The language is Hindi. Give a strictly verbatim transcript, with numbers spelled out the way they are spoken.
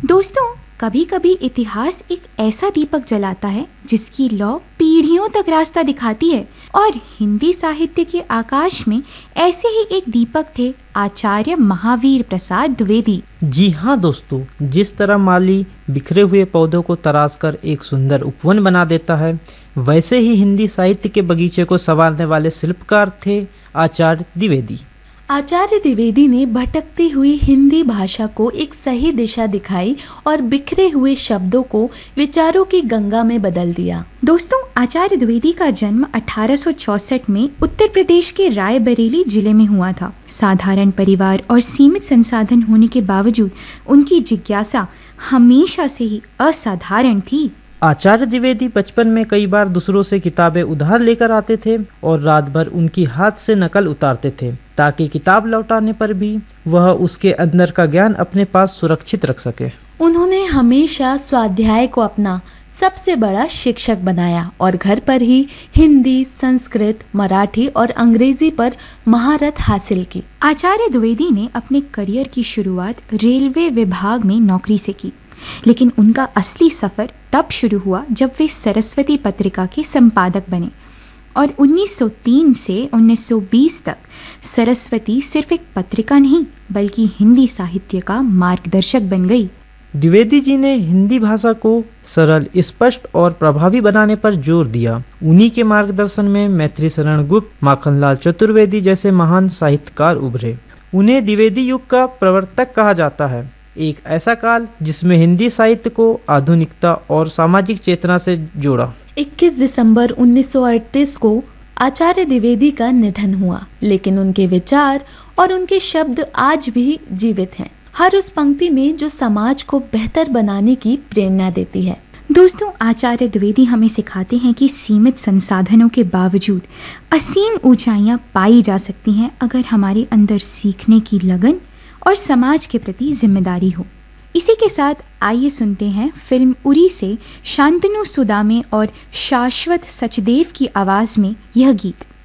दोस्तों, कभी कभी इतिहास एक ऐसा दीपक जलाता है जिसकी लौ पीढ़ियों तक रास्ता दिखाती है, और हिंदी साहित्य के आकाश में ऐसे ही एक दीपक थे आचार्य महावीर प्रसाद द्विवेदी। जी हाँ दोस्तों, जिस तरह माली बिखरे हुए पौधों को तराशकर एक सुंदर उपवन बना देता है, वैसे ही हिंदी साहित्य के बगीचे को संवारने वाले शिल्पकार थे आचार्य द्विवेदी। आचार्य द्विवेदी ने भटकती हुई हिंदी भाषा को एक सही दिशा दिखाई और बिखरे हुए शब्दों को विचारों की गंगा में बदल दिया। दोस्तों, आचार्य द्विवेदी का जन्म अठारह सौ चौसठ में उत्तर प्रदेश के रायबरेली जिले में हुआ था। साधारण परिवार और सीमित संसाधन होने के बावजूद उनकी जिज्ञासा हमेशा से ही असाधारण थी। आचार्य द्विवेदी बचपन में कई बार दूसरों से किताबें उधार लेकर आते थे और रात भर उनकी हाथ से नकल उतारते थे, ताकि किताब लौटाने पर भी वह उसके अंदर का ज्ञान अपने पास सुरक्षित रख सके। उन्होंने हमेशा स्वाध्याय को अपना सबसे बड़ा शिक्षक बनाया और घर पर ही हिंदी, संस्कृत, मराठी और अंग्रेजी पर महारत हासिल की। आचार्य द्विवेदी ने अपने करियर की शुरुआत रेलवे विभाग में नौकरी से की, लेकिन उनका असली सफर तब शुरू हुआ जब वे सरस्वती पत्रिका के संपादक बने, और उन्नीस सौ तीन से उन्नीस सौ बीस तक सरस्वती सिर्फ एक पत्रिका नहीं बल्कि हिंदी साहित्य का मार्गदर्शक बन गई। द्विवेदी जी ने हिंदी भाषा को सरल, स्पष्ट और प्रभावी बनाने पर जोर दिया। उन्हीं के मार्गदर्शन में मैत्री शरण गुप्त, माखनलाल चतुर्वेदी जैसे महान साहित्यकार उभरे। उन्हें द्विवेदी युग का प्रवर्तक कहा जाता है, एक ऐसा काल जिसमें हिंदी साहित्य को आधुनिकता और सामाजिक चेतना से जोड़ा। इक्कीस दिसंबर उन्नीस सौ अड़तीस को आचार्य द्विवेदी का निधन हुआ, लेकिन उनके विचार और उनके शब्द आज भी जीवित हैं, हर उस पंक्ति में जो समाज को बेहतर बनाने की प्रेरणा देती है। दोस्तों, आचार्य द्विवेदी हमें सिखाते हैं कि सीमित संसाधनों के बावजूद असीम ऊंचाइयां पाई जा सकती हैं अगर हमारे अंदर सीखने की लगन और समाज के प्रति जिम्मेदारी हो। इसी के साथ आइए सुनते हैं फिल्म उरी से शांतनु सुदामे और शाश्वत सचदेव की आवाज में यह गीत।